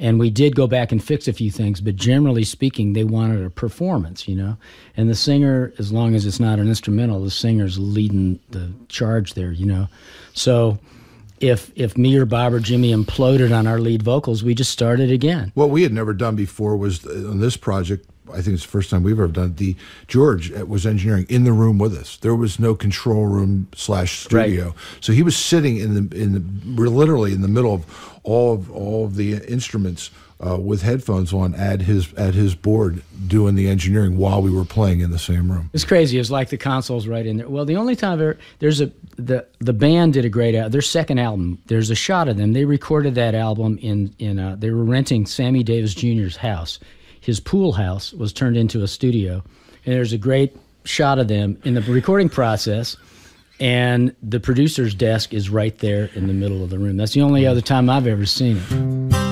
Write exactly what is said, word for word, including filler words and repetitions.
And we did go back and fix a few things, but generally speaking, they wanted a performance, you know. And the singer, as long as it's not an instrumental, the singer's leading the charge there, you know. So if if me or Bob or Jimmy imploded on our lead vocals, we just started again. What we had never done before was, uh, on this project, I think it's the first time we've ever done it, the George was engineering in the room with us. There was no control room slash studio. Right. So he was sitting in the in the literally in the middle of all of all of the instruments uh, with headphones on at his at his board doing the engineering while we were playing in the same room. It's crazy. It's like the console's right in there. Well, the only time I've ever, there's a the the band did a great al- their second album. There's a shot of them. They recorded that album in in uh, they were renting Sammy Davis Junior's house. His pool house was turned into a studio, and there's a great shot of them in the recording process, and the producer's desk is right there in the middle of the room. That's the only other time I've ever seen it.